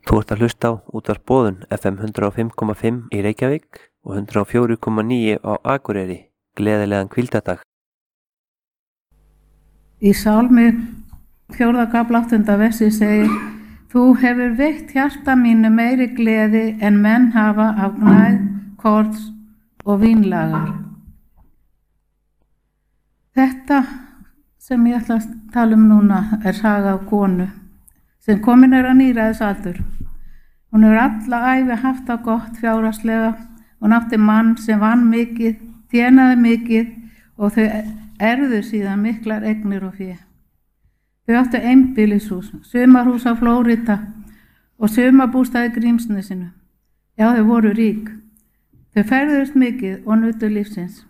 Þú ert að hlusta á Útvarp Boðun FM 105,5 í Reykjavík og 104,9 á Akureyri. Gleðilegan hvíldardag. Í Sálmi 4. kafla 8. versi segir: Þú hefur veitt hjarta mínu meiri gleði en menn hafa af gnægð, korns og vínlagar. Þetta sem ég ætla að tala núna er saga af konu sem komin að níræðisaldur. Hún hefur alla ævi haft það gott fjárhagslega. Hún átti mann sem vann mikið, tjenaði mikið og þau erfðu síðan miklar eignir og fé. Þau áttu einbýlishús, sumarhús á Flórida og sumarbústaði í Grímsnesinu. Já, þau voru rík. Þau ferðuðust mikið og nutu lífsins.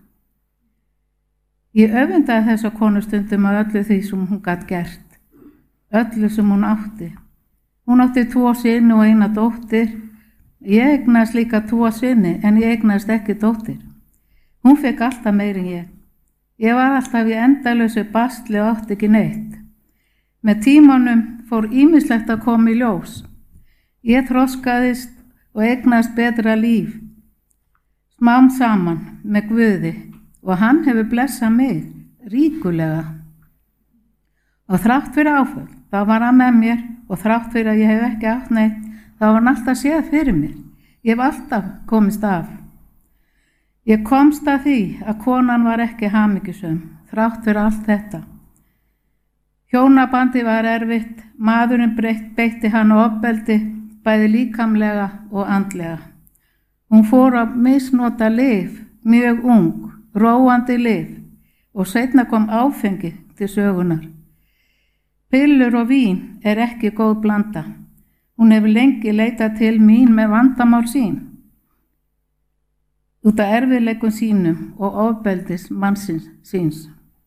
Ég öfundaði þessa konu stundum af öllu því sem hún gat gert, öllu sem hún átti. Hún átti 2 syni og 1 dóttir. Ég eignaðist líka 2 syni en ég eignaðist ekki dóttir. Hún fekk alltaf meiri en ég. Ég var alltaf í endalausu basli og átti ekki neitt. Með tímanum fór ýmislegt að koma í ljós. Ég þroskaðist og eignaðist betra líf. Smám saman með Guði og hann hefur blessað mig ríkulega. Og þrátt fyrir áföll, þá var hann með mér og þrátt fyrir að ég hef ekki átt neitt, þá var hann alltaf séð fyrir mér. Ég hef alltaf komist af. Ég komst að því að konan var ekki hamingjusöm, þrátt fyrir allt þetta. Hjónabandi var erfitt, maðurinn beitti hann ofbeldi, bæði líkamlega og andlega. Hún fór að misnota lyf, mjög ung, róandi lyf og seinna kom áfengi til sögunar. Pillur og vín er ekki góð blanda. Hún hefur lengi leitað til mín með vandamál sín. Út af erfiðleikum sínum og ofbeldis mannsins síns.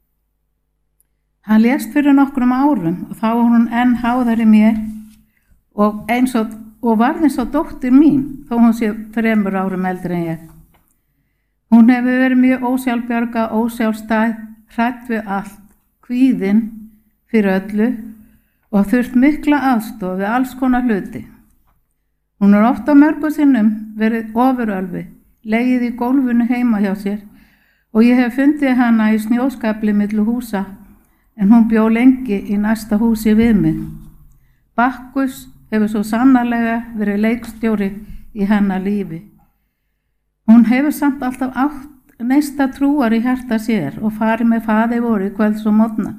Hann lést fyrir nokkrum árum og þá var hún enn háðari mér og varð eins og dóttir mín, þó hún sé 3 árum eldri en ég. Hún hefur verið mjög ósjálfbjarga, ósjálfstæð, hrædd við allt, kvíðin fyrir öllu og þurft mikla aðstoð við alls konar hluti. Hún er oft á mörgum sinnum verið ofurölvi, legið í gólfinu heima hjá sér og ég hef fundið hana í snjóskafli milli húsa en hún bjó lengi í næsta húsi við mig. Bakkus hefur svo sannarlega verið leikstjóri í hennar lífi. Hún hefur samt alltaf átt neista trúar í hjarta sér og farið með faði voru kvölds og morgna.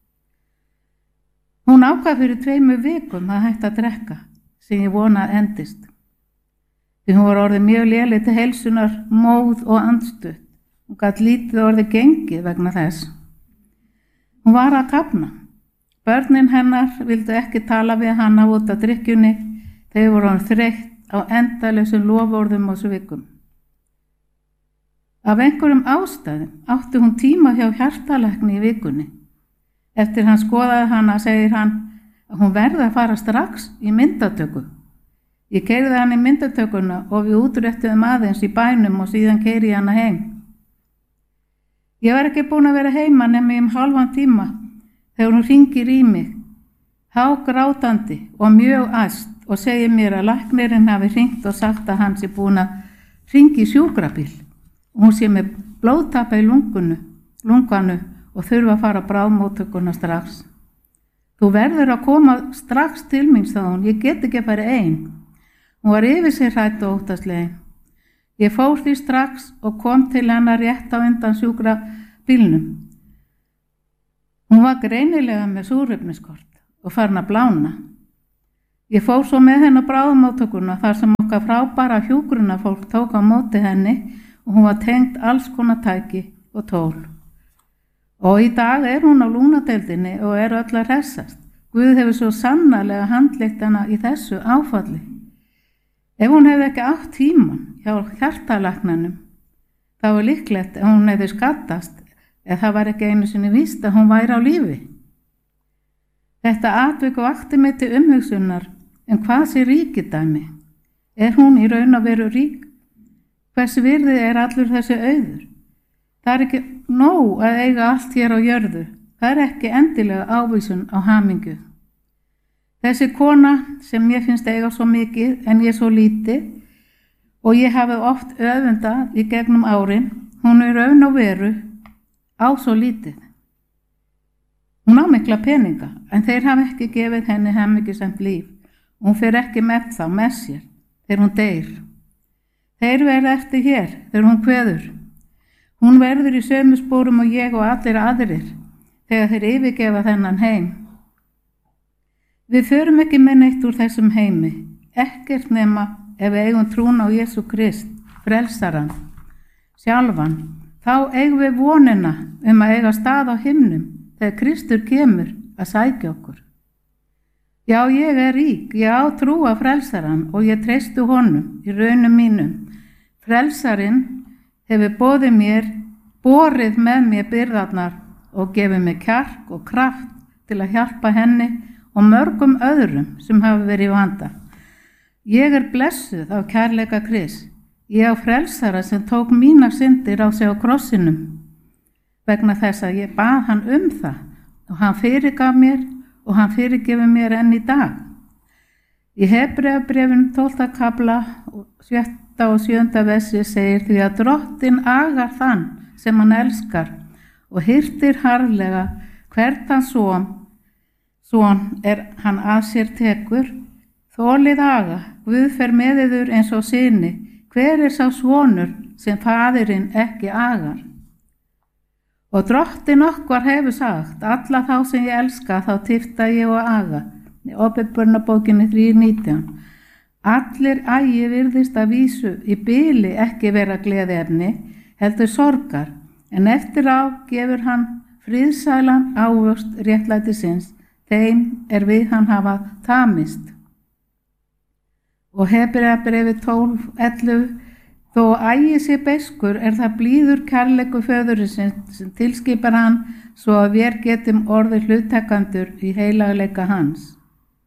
Hún ákvað fyrir 2 vikum að hætta að drekka, sem ég vona að endist. Því hún var orðið mjög léleg til heilsunar, móð og andstutt. Hún gat lítið orðið gengið vegna þess. Hún var að kafna. Börnin hennar vildu ekki tala við hana út af drykkjunni. Þau voru hann þreytt á endalausum loforðum og svikum. Af einhverjum ástæðum átti hún tíma hjá hjartalækni í vikunni. Eftir hann skoðaði hana segir hann að hún verði að fara strax í myndatöku. Ég keyrði hann í myndatökuna og við útréttuðum aðeins í bænum og síðan keyri ég hana heim. Ég var ekki búin að vera heima nema í hálfan tíma þegar hún hringir í mig, hágrátandi og mjög æst og segir mér að læknirinn hafi hringt og sagt að hann sé búin að hringi í sjúkrabíl og hún sé með blóðtappa í lunganu og þurfa að fara á bráðmóttökuna strax. Þú verður að koma strax til mín, sagði hún, ég get ekki að fara ein. Hún var yfir sig hrædd og óttaslegin. Ég fór því strax og kom til hennar rétt á undan sjúkrabílnum. Hún var greinilega með súrefniskort og farin að blána. Ég fór svo með henni á bráðmóttökuna þar sem okkar frábæra hjúkrunarfólk tók á móti henni og hún var tengd alls konar tæki og tól. Og í dag er hún á lungnadeildinni og er öll að hressast. Guð hefur svo sannarlega handleitt hana í þessu áfalli. Ef hún hefði ekki átt tíman hjá hjartalæknanum, þá er líklegt að hún hefði skaddast eða það var ekki einu sinni víst að hún væri á lífi. Þetta atvik vakti mig til umhugsunar hvað sé ríkidæmi? Er hún í raun að vera rík? Hvers virði er allur þessi auður? Það er ekki nóg að eiga allt hér á jörðu. Það er ekki endilega ávísun á hamingju. Þessi kona sem mér finnst eiga svo mikið en ég svo lítið og ég hafi oft öfundað í gegnum árin, hún raun og veru á svo lítið. Hún á mikla peninga en þeir hafa ekki gefið henni hamingjusamt líf. Hún fer ekki með þá með sér þegar hún deyr. Þeir verða eftir hér þegar hún kveður. Hún verður í sömu spórum og ég og allir aðrir þegar þeir yfirgefa þennan heim. Við förum ekki með neitt úr þessum heimi, ekkert nema ef við eigum trún á Jesú Krist, frelsaran, sjálfan. Þá eigum við vonina að eiga stað á himnum þegar Kristur kemur að sækja okkur. Já, ég rík, ég á trú á frelsaran og ég treystu honum í raunum mínum. Frelsarinn hefur borið með mér byrðarnar og gefið mér kjark og kraft til að hjálpa henni og mörgum öðrum sem hafa verið í vanda. Ég blessuð á kærleika Krists. Ég á frelsara sem tók mínar syndir á sig á krossinum vegna þess að ég bað hann það og hann fyrirgaf mér og hann fyrirgefur mér enn í dag. Í Hebreabréfinu 12. kafla 7. og 7. versi segir því að Drottinn agar þann sem hann elskar og hirtir harðlega hvert hans son hann að sér tekur. Þolið aga, Guð fer með yður eins og syni. Hver sá sonur sem faðirinn ekki agar? Og Drottinn okkar hefur sagt, alla þá sem ég elska, þá tifta ég og aga. Í Opinberunarbókinni 3:19. Allir agi virðist að vísu í bili ekki vera gleðiefni, heldur sorgar, en eftir á gefur hann friðsælan ávöxt réttlætisins, þeim við hann hafa tamist. Og Hebreabréfið 12:11. Þó ægi sé beiskur það blíður kærleikur föðursins sem tilskipar hann svo að við getum orðið hluttekandur í heilagleika hans.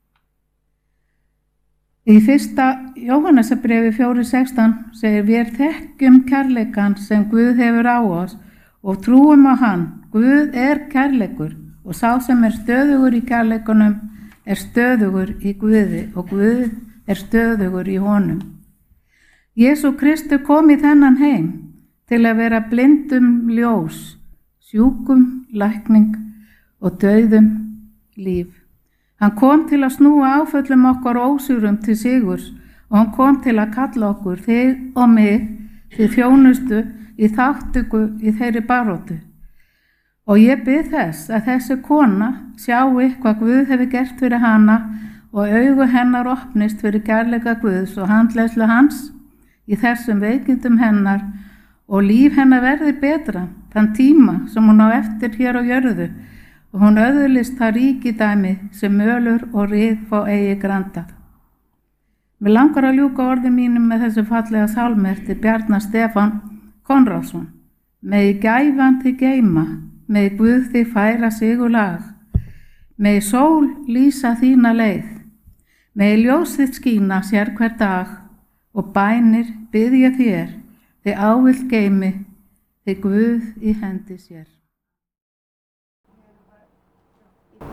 Í 1. Jóhannesarbréfi 4:16 segir við þekkjum kærleikan sem Guð hefur á oss og trúum á hann. Guð kærleikur og sá sem stöðugur í kærleikunum stöðugur í Guði og Guð stöðugur í honum. Jesú Kristur kom í þennan heim til að vera blindum ljós, sjúkum lækning og dauðum líf. Hann kom til að snúa áföllum okkar ósýrum til sigurs og hann kom til að kalla okkur, þig og mig, til þjónustu í þátttöku í þeirri baróttu. Og ég bið þess að þessi kona sjái hvað Guð hefur gert fyrir hana og augu hennar opnist fyrir kærleika Guðs og handleiðslu hans í þessum veikindum hennar og líf hennar verði betra þann tíma sem hún á eftir hér á jörðu og hún öðlist það ríkidæmi sem mölur og rið fá eigi grandað. Mér langar að ljúka orði mínum með þessu fallega sálmi eftir Bjarna Stefán Konráðsson. Megi gæfan þig geyma, megi Guð þig færa sigurlag, megi sól lýsa þína leið, megi ljós þitt skína sér hver dag og bænir biðja þér, þig ávilt geymi, þig Guð í hendi sér.